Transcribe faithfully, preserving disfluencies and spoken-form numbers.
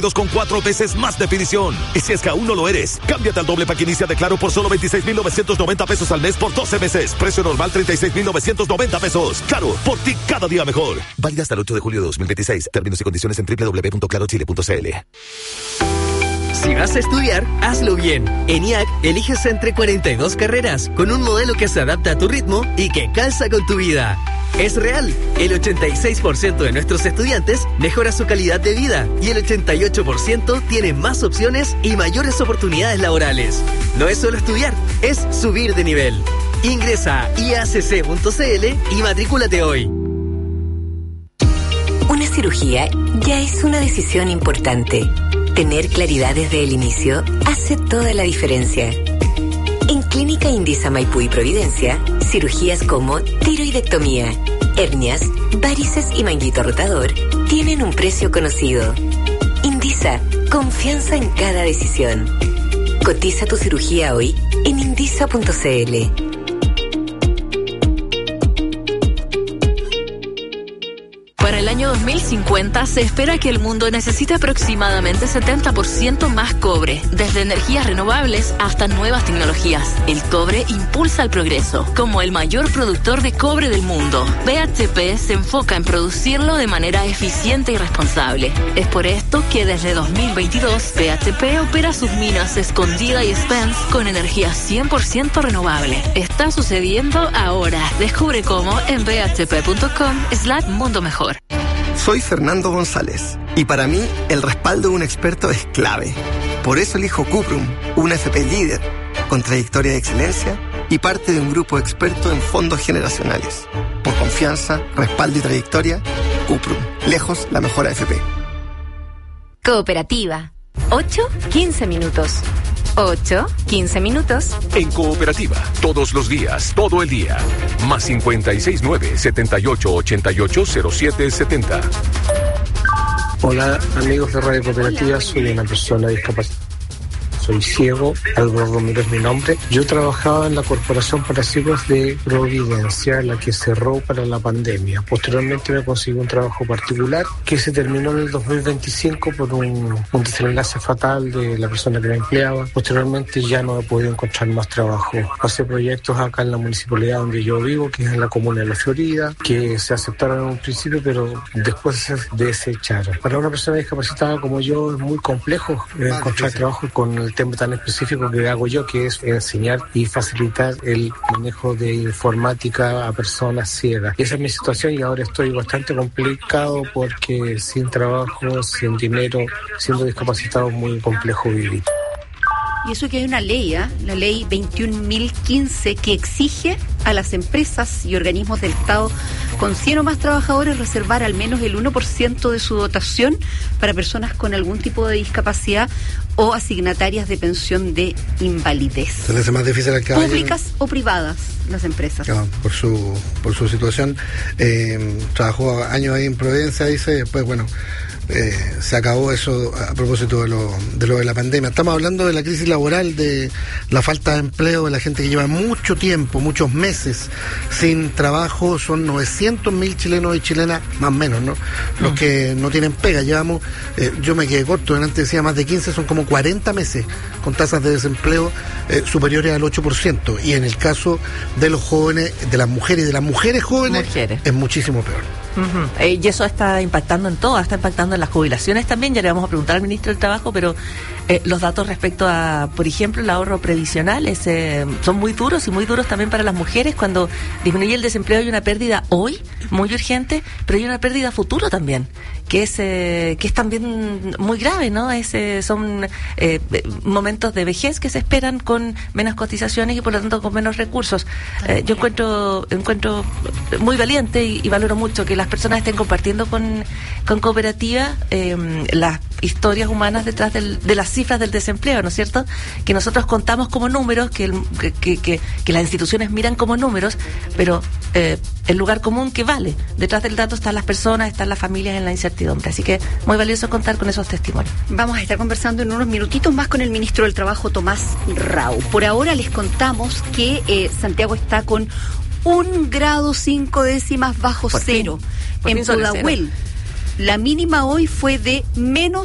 Dos con cuatro veces más definición. Y si es que aún no lo eres, cámbiate al doble pack inicia de Claro por solo veintiséis mil novecientos noventa pesos al mes por doce meses. Precio normal treinta y seis mil novecientos noventa pesos. Claro, por ti cada día mejor. Válida hasta el ocho de julio de dos mil veintiséis. Términos y condiciones en doble u doble u doble u punto claro chile punto c l. Si vas a estudiar, hazlo bien. En I A C eliges entre cuarenta y dos carreras con un modelo que se adapta a tu ritmo y que calza con tu vida. Es real. El ochenta y seis por ciento de nuestros estudiantes mejora su calidad de vida y el ochenta y ocho por ciento tiene más opciones y mayores oportunidades laborales. No es solo estudiar, es subir de nivel. Ingresa a i a c c punto c l y matrículate hoy. Una cirugía ya es una decisión importante. Tener claridad desde el inicio hace toda la diferencia. En Clínica Indisa Maipú y Providencia, cirugías como tiroidectomía, hernias, varices y manguito rotador tienen un precio conocido. Indisa, confianza en cada decisión. Cotiza tu cirugía hoy en indisa punto c l. Para el año dos mil cincuenta se espera que el mundo necesite aproximadamente setenta por ciento más cobre, desde energías renovables hasta nuevas tecnologías. El cobre impulsa el progreso. Como el mayor productor de cobre del mundo, B H P se enfoca en producirlo de manera eficiente y responsable. Es por esto que desde dos mil veintidós, B H P opera sus minas Escondida y Spence con energía cien por ciento renovable. Está sucediendo ahora. Descubre cómo en b h p punto com slash mundo mejor. Soy Fernando González y para mí el respaldo de un experto es clave. Por eso elijo Cuprum, una F P líder, con trayectoria de excelencia y parte de un grupo experto en fondos generacionales. Por confianza, respaldo y trayectoria, Cuprum, lejos la mejor A F P. Cooperativa. ocho, quince minutos. ocho, quince minutos. En Cooperativa, todos los días, todo el día. Más cincuenta y seis nueve, setenta y ocho, ochenta y ocho, cero siete setenta. Hola amigos de Radio Cooperativa, soy una persona discapacitada. Soy ciego, Álvaro Romero es mi nombre. Yo trabajaba en la Corporación para Ciegos de Providencia, la que cerró para la pandemia. Posteriormente me conseguí un trabajo particular que se terminó en el dos mil veinticinco por un, un desenlace fatal de la persona que me empleaba. Posteriormente ya no he podido encontrar más trabajo. Pasé proyectos acá en la municipalidad donde yo vivo, que es en la comuna de La Florida, que se aceptaron en un principio, pero después se desecharon. Para una persona discapacitada como yo es muy complejo encontrar trabajo con el tema tan específico que hago yo, que es enseñar y facilitar el manejo de informática a personas ciegas. Esa es mi situación y ahora estoy bastante complicado porque sin trabajo, sin dinero, siendo discapacitado es muy complejo vivir. Y eso que hay una ley, ¿eh? la ley veintiún mil quince, que exige a las empresas y organismos del Estado con cien o más trabajadores reservar al menos el uno por ciento de su dotación para personas con algún tipo de discapacidad o asignatarias de pensión de invalidez. Se le hace más difícil al caballero. Públicas o privadas, las empresas. Claro, por su, por su situación. Eh, trabajó años ahí en Providencia, dice, después, bueno, Eh, se acabó eso a propósito de lo, de lo de la pandemia. Estamos hablando de la crisis laboral, de la falta de empleo, de la gente que lleva mucho tiempo, muchos meses sin trabajo. Son novecientos mil chilenos y chilenas, más o menos, ¿no? Los mm. que no tienen pega. Llevamos, eh, yo me quedé corto, antes decía más de quince, son como cuarenta meses con tasas de desempleo eh, superiores al ocho por ciento. Y en el caso de los jóvenes, de las mujeres y de las mujeres jóvenes, mujeres. es muchísimo peor. Uh-huh. Eh, y eso está impactando en todo, está impactando en las jubilaciones también. Ya le vamos a preguntar al ministro del Trabajo, pero eh, los datos respecto a, por ejemplo, el ahorro previsional es, eh, son muy duros y muy duros también para las mujeres. Cuando disminuye el desempleo hay una pérdida hoy muy urgente, pero hay una pérdida a futuro también, que es eh, que es también muy grave, ¿no? Es, eh, son eh, momentos de vejez que se esperan con menos cotizaciones y por lo tanto con menos recursos. Eh, yo encuentro encuentro muy valiente y, y valoro mucho que las personas estén compartiendo con, con Cooperativa eh, las historias humanas detrás del, de las cifras del desempleo, ¿no es cierto? Que nosotros contamos como números, que, el, que, que, que las instituciones miran como números, pero eh, el lugar común que vale. Detrás del dato están las personas, están las familias en la incertidumbre. Así que muy valioso contar con esos testimonios. Vamos a estar conversando en unos minutitos más con el ministro del Trabajo, Tomás Rau. Por ahora les contamos que eh, Santiago está con un grado cinco décimas bajo por cero. Fin, en Pudahuel. La mínima hoy fue de menos